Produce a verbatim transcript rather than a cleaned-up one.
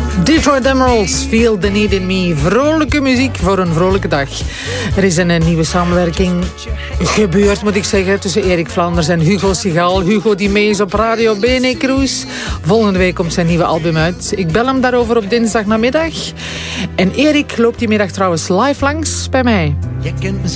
Detroit Emeralds, Feel the Need in Me. Vrolijke muziek voor een vrolijke dag. Er is een, een nieuwe samenwerking gebeurd, moet ik zeggen, tussen Erik Vlaanders en Hugo Sigal. Hugo die mee is op Radio Bene Cruise. Volgende week komt zijn nieuwe album uit. Ik bel hem daarover op dinsdagnamiddag. En Erik loopt die middag trouwens live langs bij mij. Je kent me